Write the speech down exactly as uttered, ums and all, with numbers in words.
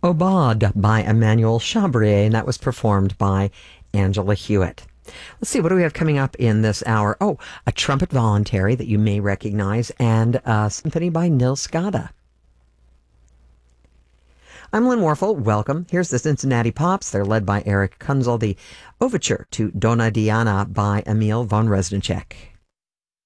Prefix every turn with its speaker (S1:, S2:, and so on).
S1: Aubade by Emmanuel Chabrier, and that was performed by Angela Hewitt. Let's see, what do we have coming up in this hour? Oh, a trumpet voluntary that you may recognize, and a symphony by Nils Gade. I'm Lynn Warfel. Welcome. Here's the Cincinnati Pops. They're led by Eric Kunzel, the overture to Donna Diana by Emil von Reznicek.